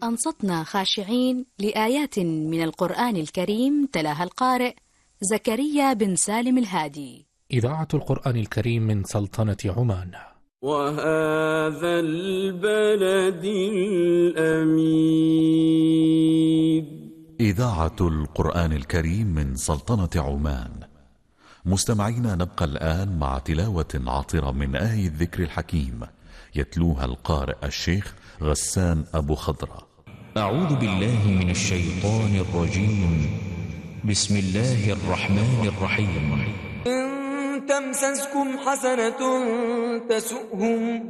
أنصتنا خاشعين لآيات من القرآن الكريم تلاها القارئ زكريا بن سالم الهادي. إذاعة القرآن الكريم من سلطنة عمان. وهذا البلد الأمين. إذاعة القرآن الكريم من سلطنة عمان. مستمعينا، نبقى الآن مع تلاوة عطرة من آية الذكر الحكيم يتلوها القارئ الشيخ غسان أبو خضرة. أعوذ بالله من الشيطان الرجيم. بسم الله الرحمن الرحيم. إن تمسسكم حسنة تسؤهم